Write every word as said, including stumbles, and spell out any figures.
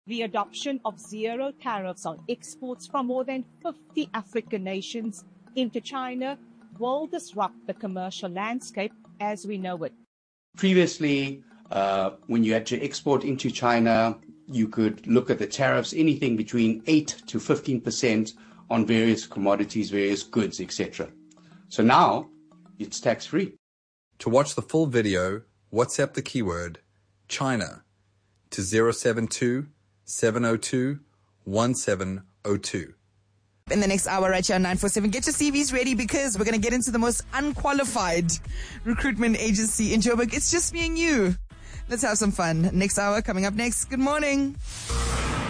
The adoption of zero tariffs on exports from more than fifty African nations into China will disrupt the commercial landscape as we know it. Previously, uh, when you had to export into China, you could look at the tariffs, anything between eight to fifteen percent on various commodities, various goods, et cetera. So now it's tax-free. To watch the full video, WhatsApp the keyword China to zero seven two, seven zero two, one seven zero two. In the next hour right here on nine four seven, get your C Vs ready because we're going to get into the most unqualified recruitment agency in Joburg. It's just me and you. Let's have some fun. Next hour coming up next. Good morning.